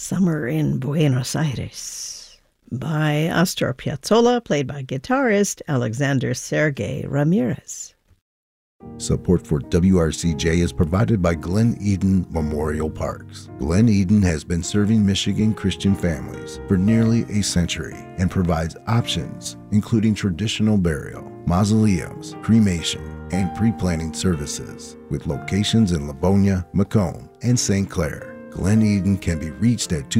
Summer in Buenos Aires by Astor Piazzolla, played by guitarist Alexander Sergey Ramirez. Support for WRCJ is provided by Glen Eden Memorial Parks. Glen Eden has been serving Michigan Christian families for nearly a century and provides options including traditional burial, mausoleums, cremation, and pre-planning services with locations in Livonia, Macomb, and St. Clair. Glen Eden can be reached at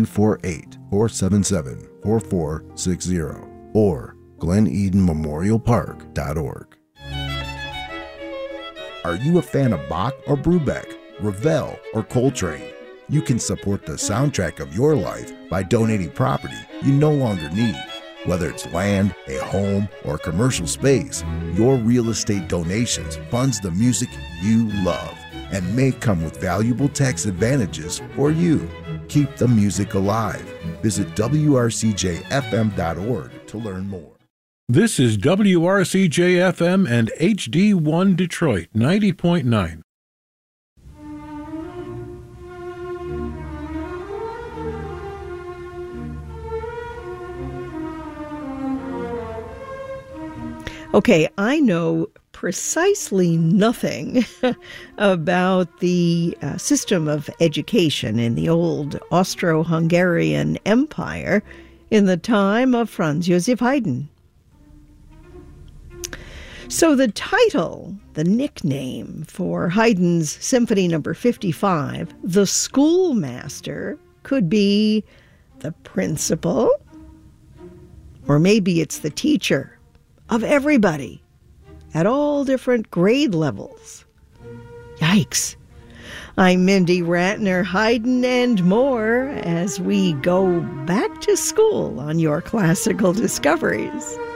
248-477-4460 or glenedenmemorialpark.org. Are you a fan of Bach or Brubeck, Ravel, or Coltrane? You can support the soundtrack of your life by donating property you no longer need. Whether it's land, a home, or commercial space, your real estate donations funds the music you love and may come with valuable tax advantages for you. Keep the music alive. Visit WRCJFM.org to learn more. This is WRCJ-FM and HD1 Detroit 90.9. Okay, I know precisely nothing about the system of education in the old Austro-Hungarian Empire in the time of Franz Joseph Haydn. So the title, the nickname for Haydn's Symphony No. 55, The Schoolmaster, could be the principal, or maybe it's the teacher of everybody at all different grade levels. Yikes. I'm Mindy Ratner, Haydn and more as we go back to school on your classical discoveries.